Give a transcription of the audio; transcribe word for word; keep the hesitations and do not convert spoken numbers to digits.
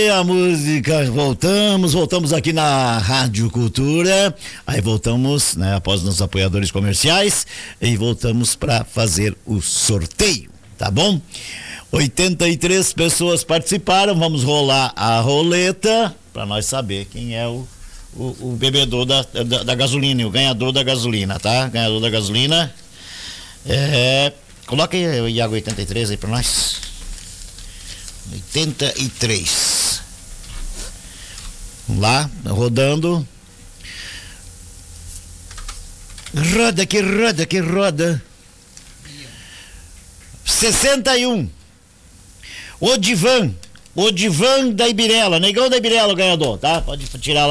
A música, voltamos, voltamos aqui na Rádio Cultura, aí voltamos, né, após nossos apoiadores comerciais, e voltamos para fazer o sorteio, tá bom? oitenta e três pessoas participaram, vamos rolar a roleta para nós saber quem é o, o, o bebedor da, da, da gasolina, o ganhador da gasolina, tá? Ganhador da gasolina, é, coloca aí o Iago oitenta e três aí para nós. oitenta e três. Vamos lá, rodando. Roda que roda que roda. sessenta e um. Odivan. Odivan da Ibirela. Negão da Ibirela, o ganhador, tá? Pode tirar lá.